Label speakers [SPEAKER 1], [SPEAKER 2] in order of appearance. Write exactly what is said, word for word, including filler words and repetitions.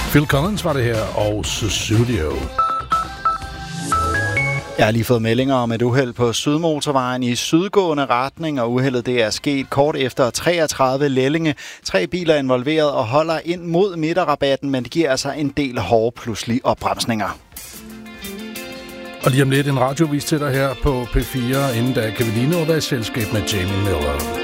[SPEAKER 1] Phil Collins var det her, og Sussudio.
[SPEAKER 2] Jeg har lige fået meldinger om et uheld på Sydmotorvejen i sydgående retning, og uheldet det er sket kort efter treogtredive Lellinge. Tre biler er involveret og holder ind mod midterrabatten, men det giver altså en del hårde pludselige opbremsninger.
[SPEAKER 1] Og lige om lidt en radiovis til dig her på P fire. Inden da kan vi lige nå at være i selskab med Jamie Miller.